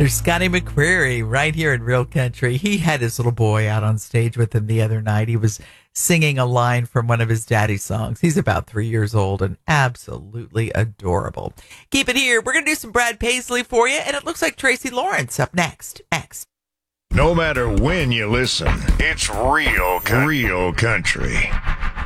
There's Scotty McCreery right here in Real Country. He had his little boy out on stage with him the other night. He was singing a line from one of his daddy's songs. He's about 3 years old and absolutely adorable. Keep it here. We're going to do some Brad Paisley for you, and it looks like Tracy Lawrence up next. No matter when you listen, it's Real Country.